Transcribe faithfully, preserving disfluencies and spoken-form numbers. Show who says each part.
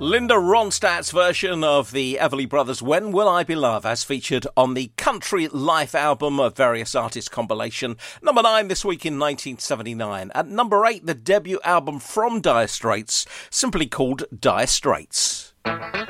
Speaker 1: Linda Ronstadt's version of the Everly Brothers' When Will I Be Love, as featured on the Country Life album, a various artists compilation. Number nine this week in nineteen seventy-nine. At number eight, the debut album from Dire Straits, simply called Dire Straits.